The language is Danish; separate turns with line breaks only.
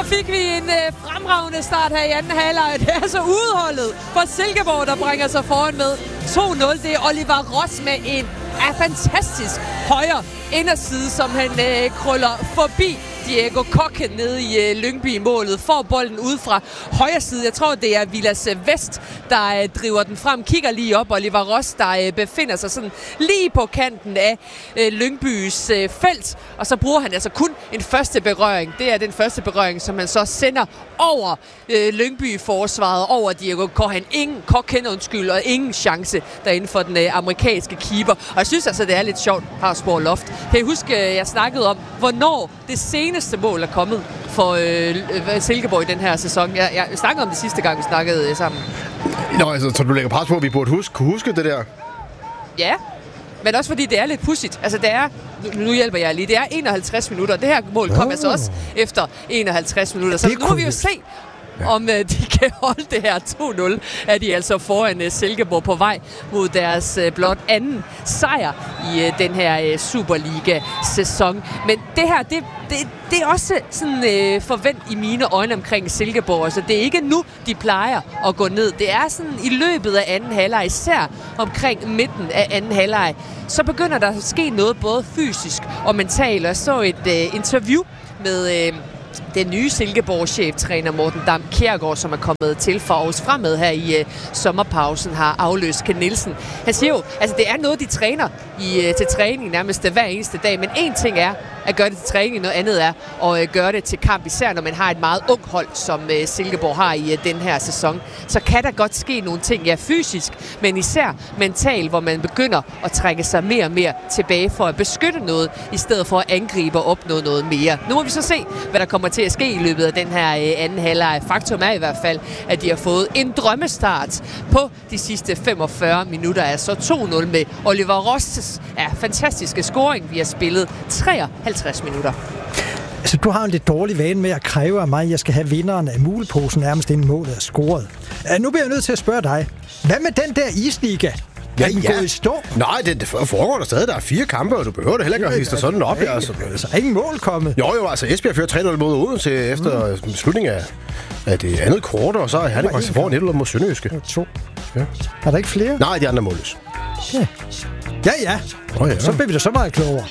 fik vi en fremragende start her i anden halvleg. Det er så udholdet for Silkeborg, der bringer sig foran med 2-0. Det er Oliver Ross med en fantastisk højre inderside, som han krøller forbi Diego Kokke nede i Lyngby-målet. Får bolden ud fra højre side. Jeg tror, det er Vilas Vest, der driver den frem. Kigger lige op. Oliver Ross, der befinder sig sådan lige på kanten af Lyngbys felt. Og så bruger han altså kun en første berøring. Det er den første berøring, som han så sender over Lyngby-forsvaret, over Diego Kokke, og ingen chance derinde for den amerikanske keeper. Og jeg synes altså, det er lidt sjovt, Harsborg Loft. Kan I huske, jeg snakkede om, hvornår det seneste mål er kommet for Silkeborg i den her sæson? Jeg snakkede om det sidste gang, vi snakkede sammen.
Nå, altså, så du lægger pres på, at vi burde kunne huske det der?
Ja, men også fordi det er lidt pudsigt. Altså, det er, nu hjælper jeg lige, det er 51 minutter. Det her mål kom altså også efter 51 minutter. Så nu må vi jo se, om de kan holde det her 2-0, er de altså foran Silkeborg på vej mod deres blot anden sejr i den her Superliga-sæson. Men det her, det er også sådan forvent i mine øjne omkring Silkeborg. Altså, det er ikke nu, de plejer at gå ned. Det er sådan i løbet af anden halvleg, især omkring midten af anden halvleg, så begynder der at ske noget både fysisk og mentalt. Og jeg så et interview med den nye Silkeborg-cheftræner Morten Dam Kjærgaard, som er kommet til for Aarhus Fremad her i sommerpausen, har afløst Ken Nielsen. Han siger jo, altså det er noget, de træner til træning nærmest hver eneste dag, men en ting er at gøre det til træning, noget andet er at gøre det til kamp, især når man har et meget ung hold, som Silkeborg har i den her sæson. Så kan der godt ske nogle ting, ja fysisk, men især mentalt, hvor man begynder at trække sig mere og mere tilbage for at beskytte noget, i stedet for at angribe og opnå noget mere. Nu må vi så se, hvad der kommer til at ske i løbet af den her anden halvleg. Faktum er i hvert fald, at de har fået en drømmestart på de sidste 45 minutter. Altså 2-0 med Oliver Ross' fantastiske scoring. Vi har spillet 53 minutter.
Altså, du har en lidt dårlig vane med at kræve af mig, at jeg skal have vinderen af muleposen nærmest inden målet er scoret. Nu bliver jeg nødt til at spørge dig. Hvad med den der isliga? Er den gået i stå?
Nej, det foregår der stadig. Der er 4 kampe, og du behøver det heller ikke at hisse sådan op.
Altså, ingen mål kommet.
Jo, altså Esbjerg fører 3-0 mod Odense efter slutningen af det andet kort, og så er Herning faktisk foran 1-0 mod Sønderjyske.
2. Ja. Er der ikke flere?
Nej, de andre målløs.
Ja. Ja. Så bliver vi da så meget klogere.